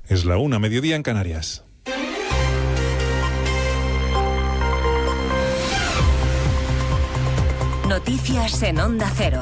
Es la 1, mediodía en Canarias. Noticias en Onda Cero.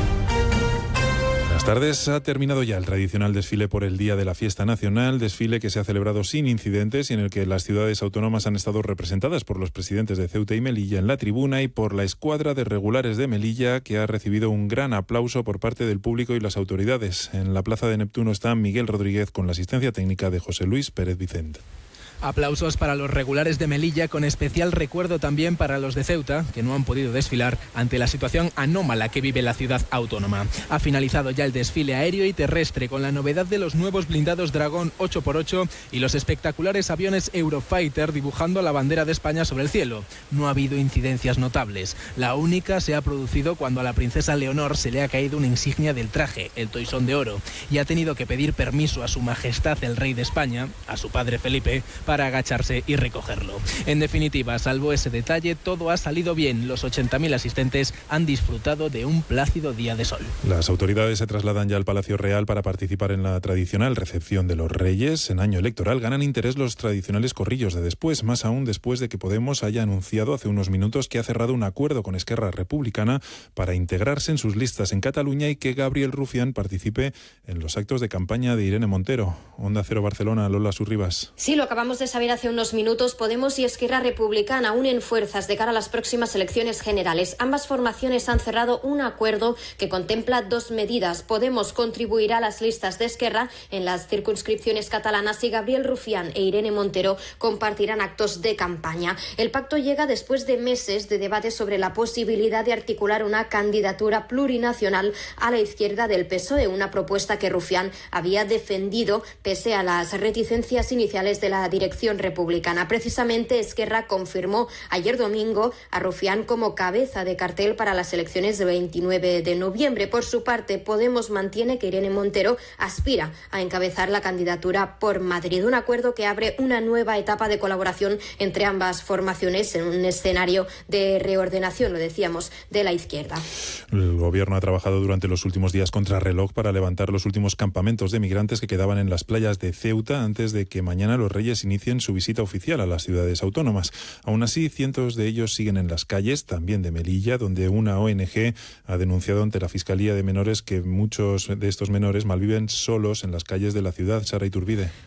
Buenas tardes. Ha terminado ya el tradicional desfile por el Día de la Fiesta Nacional, desfile que se ha celebrado sin incidentes y en el que las ciudades autónomas han estado representadas por los presidentes de Ceuta y Melilla en la tribuna y por la escuadra de regulares de Melilla, que ha recibido un gran aplauso por parte del público y las autoridades. En la Plaza de Neptuno está Miguel Rodríguez con la asistencia técnica de José Luis Pérez Vicente. Aplausos para los regulares de Melilla, con especial recuerdo también para los de Ceuta, que no han podido desfilar ante la situación anómala que vive la ciudad autónoma. Ha finalizado ya el desfile aéreo y terrestre, con la novedad de los nuevos blindados Dragón 8x8 y los espectaculares aviones Eurofighter dibujando la bandera de España sobre el cielo. No ha habido incidencias notables. La única se ha producido cuando a la princesa Leonor se le ha caído una insignia del traje, el toisón de oro, y ha tenido que pedir permiso a su majestad el rey de España, a su padre Felipe, para agacharse y recogerlo. En definitiva, salvo ese detalle, todo ha salido bien. Los 80.000 asistentes han disfrutado de un plácido día de sol. Las autoridades se trasladan ya al Palacio Real para participar en la tradicional recepción de los Reyes. En año electoral ganan interés los tradicionales corrillos de después, más aún después de que Podemos haya anunciado hace unos minutos que ha cerrado un acuerdo con Esquerra Republicana para integrarse en sus listas en Cataluña y que Gabriel Rufián participe en los actos de campaña de Irene Montero. Onda Cero Barcelona, Lola Surribas. Sí, lo acabamos de saber hace unos minutos. Podemos y Esquerra Republicana unen fuerzas de cara a las próximas elecciones generales. Ambas formaciones han cerrado un acuerdo que contempla dos medidas. Podemos contribuirá a las listas de Esquerra en las circunscripciones catalanas y Gabriel Rufián e Irene Montero compartirán actos de campaña. El pacto llega después de meses de debate sobre la posibilidad de articular una candidatura plurinacional a la izquierda del PSOE, una propuesta que Rufián había defendido pese a las reticencias iniciales de la dirección republicana. Precisamente Esquerra confirmó ayer domingo a Rufián como cabeza de cartel para las elecciones del 29 de noviembre. Por su parte, Podemos mantiene que Irene Montero aspira a encabezar la candidatura por Madrid, un acuerdo que abre una nueva etapa de colaboración entre ambas formaciones en un escenario de reordenación, lo decíamos, de la izquierda. El gobierno ha trabajado durante los últimos días contra reloj para levantar los últimos campamentos de migrantes que quedaban en las playas de Ceuta antes de que mañana los Reyes inicien su visita oficial a las ciudades autónomas. Aún así, cientos de ellos siguen en las calles, también de Melilla, donde una ONG ha denunciado ante la Fiscalía de Menores que muchos de estos menores malviven solos en las calles de la ciudad. Sara Iturbide.